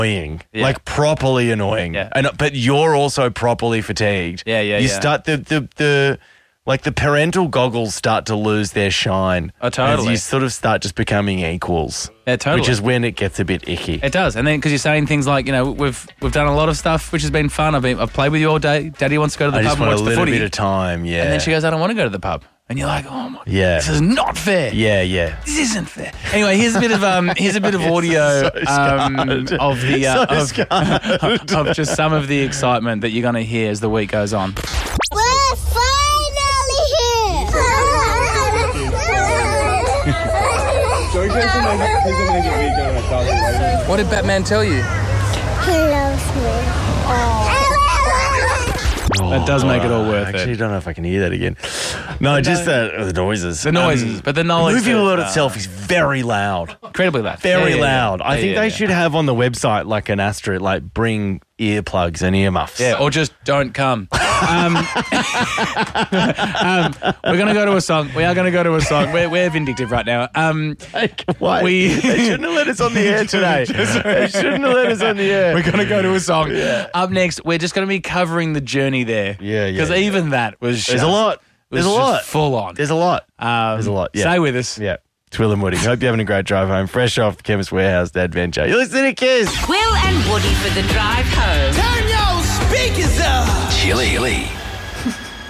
annoying, Yeah. like properly annoying. Yeah. But you're also properly fatigued. You start the parental goggles start to lose their shine. Oh, totally. As you sort of start just becoming equals. Yeah, totally. Which is when it gets a bit icky. It does, and then because you're saying things like, we've done a lot of stuff which has been fun. I've played with you all day. Daddy wants to go to the I pub just and want watch a the little footy. bit of time, yeah. And then she goes, I don't want to go to the pub. And you're like, oh my, this is not fair. Yeah. This isn't fair. Anyway, here's a bit of audio of the of just some of the excitement that you're going to hear as the week goes on. We're finally here. What did Batman tell you? He loves me. That does make it all worth I actually it. don't know if I can hear that again. No, just the noises. The noises, but the knowledge. The movie world itself is very loud. Incredibly loud. Very loud. I think they should. should have on the website like an asterisk, like bring earplugs and earmuffs. Yeah, or just don't come. We're going to go to a song. We are going to go to a song. We're vindictive right now. Why? They shouldn't have let us on the air today. They shouldn't have let us on the air. We're going to go to a song. Yeah. Up next, we're just going to be covering the journey there. Yeah. Because even that was There's a lot. There's a lot. Full on. There's a lot. There's a lot. Yeah. Stay with us. Yeah. It's Will and Woody. Hope you're having a great drive home. Fresh off the Chemist Warehouse adventure. You're listening to Kiss. Will and Woody for the drive home. Turn your speakers up. Chili.